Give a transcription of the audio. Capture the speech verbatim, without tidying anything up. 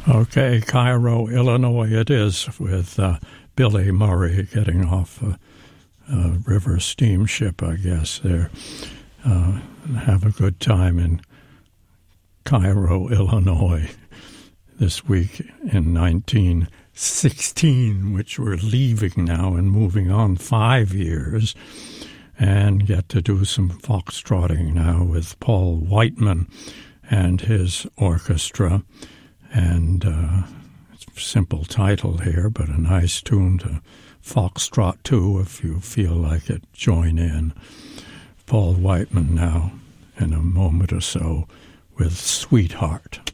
Okay, Cairo, Illinois it is, with uh, Billy Murray getting off a, a river steamship, I guess, there. Uh, have a good time in Cairo, Illinois this week in nineteen sixteen, which we're leaving now and moving on five years, and get to do some foxtrotting now with Paul Whiteman and his orchestra. And uh, it's a simple title here, but a nice tune to foxtrot to if you feel like it. Join in. Paul Whiteman now in a moment or so with Sweetheart.